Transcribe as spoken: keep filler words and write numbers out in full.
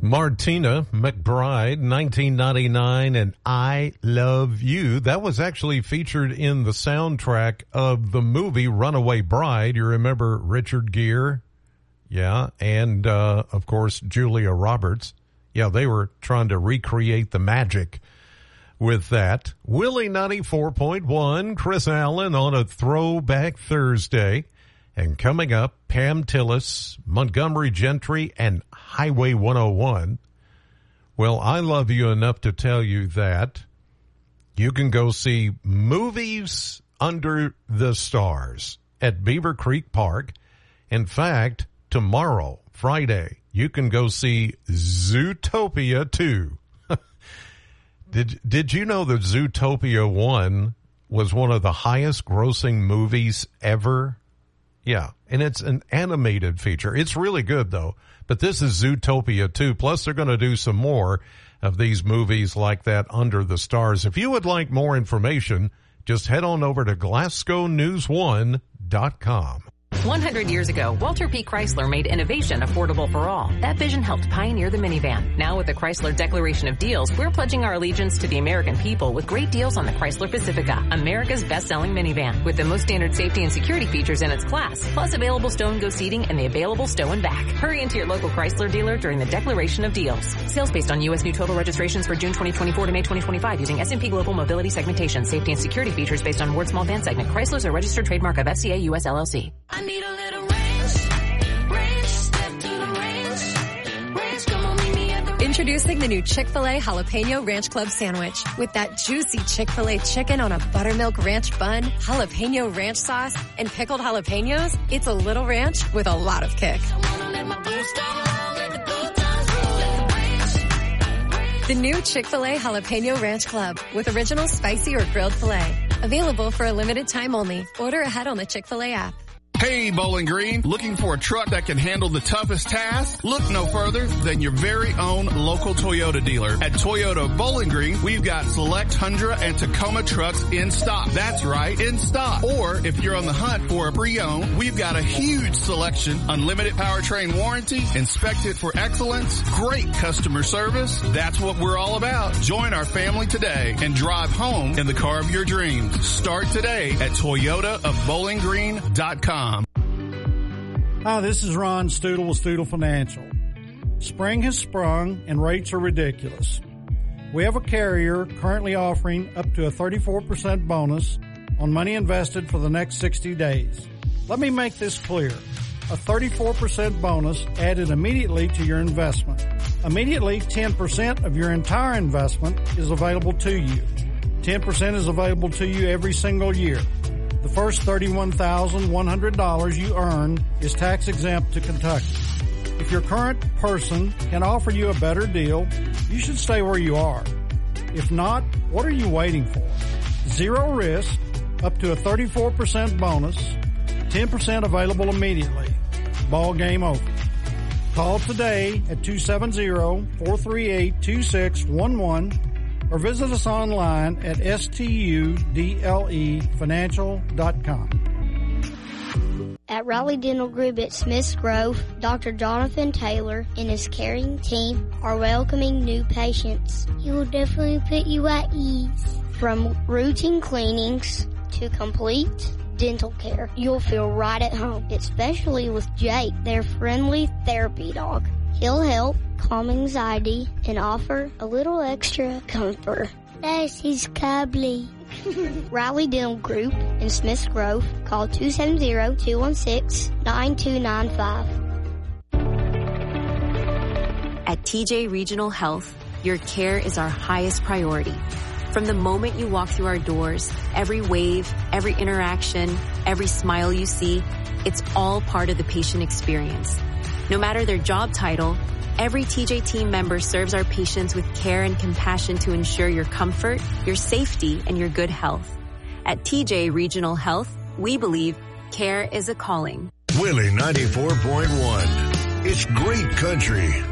Martina McBride, nineteen ninety-nine, and I Love You. That was actually featured in the soundtrack of the movie Runaway Bride. You remember Richard Gere? Yeah, and, uh, of course, Julia Roberts. Yeah, they were trying to recreate the magic with that. Willie ninety-four point one, Chris Allen on a Throwback Thursday. And coming up, Pam Tillis, Montgomery Gentry, and Highway one oh one. Well, I love you enough to tell you that you can go see Movies Under the Stars at Beaver Creek Park. In fact, tomorrow, Friday, you can go see Zootopia two. Did, did you know that Zootopia one was one of the highest grossing movies ever? Yeah, and it's an animated feature. It's really good, though. But this is Zootopia two. Plus, they're going to do some more of these movies like that, Under the Stars. If you would like more information, just head on over to Glasgow News one dot com. one hundred years ago, Walter P. Chrysler made innovation affordable for all. That vision helped pioneer the minivan. Now with the Chrysler Declaration of Deals, we're pledging our allegiance to the American people with great deals on the Chrysler Pacifica, America's best-selling minivan, with the most standard safety and security features in its class, plus available stow-and-go seating and the available stow and back. Hurry into your local Chrysler dealer during the Declaration of Deals. Sales based on U S new total registrations for June twenty twenty-four to May twenty twenty-five using S and P Global Mobility Segmentation. Safety and security features based on Ward Small Van Segment. Chrysler's a registered trademark of F C A U S L L C. I need a little range, range, step to the range, range, come on, meet me at the range. Introducing the new Chick-fil-A Jalapeno Ranch Club Sandwich. With that juicy Chick-fil-A chicken on a buttermilk ranch bun, jalapeno ranch sauce, and pickled jalapenos, it's a little ranch with a lot of kick. The new Chick-fil-A Jalapeno Ranch Club with original spicy or grilled filet. Available for a limited time only. Order ahead on the Chick-fil-A app. Hey, Bowling Green, looking for a truck that can handle the toughest task? Look no further than your very own local Toyota dealer. At Toyota Bowling Green, we've got select Tundra and Tacoma trucks in stock. That's right, in stock. Or if you're on the hunt for a pre-owned, we've got a huge selection, unlimited powertrain warranty, inspected for excellence, great customer service. That's what we're all about. Join our family today and drive home in the car of your dreams. Start today at Toyota of Bowling Green dot com. Hi, this is Ron Stoodle with Stoodle Financial. Spring has sprung and rates are ridiculous. We have a carrier currently offering up to a thirty-four percent bonus on money invested for the next sixty days. Let me make this clear. A thirty-four percent bonus added immediately to your investment. Immediately, ten percent of your entire investment is available to you. ten percent is available to you every single year. The first thirty-one thousand one hundred dollars you earn is tax exempt to Kentucky. If your current person can offer you a better deal, you should stay where you are. If not, what are you waiting for? Zero risk, up to a thirty-four percent bonus, ten percent available immediately. Ball game over. Call today at two seven zero, four three eight, two six one one. Or visit us online at studle financial dot com. At Raleigh Dental Group at Smiths Grove, Doctor Jonathan Taylor and his caring team are welcoming new patients. He will definitely put you at ease. From routine cleanings to complete dental care, you'll feel right at home, especially with Jake, their friendly therapy dog. He'll help calm anxiety and offer a little extra comfort. Yes, he's cuddly. Raleigh Dental Group in Smiths Grove. Call two seven zero, two one six, nine two nine five. At T J Regional Health, your care is our highest priority. From the moment you walk through our doors, every wave, every interaction, every smile you see, it's all part of the patient experience. No matter their job title, every T J team member serves our patients with care and compassion to ensure your comfort, your safety, and your good health. At T J Regional Health, we believe care is a calling. Willie ninety-four point one. It's great country.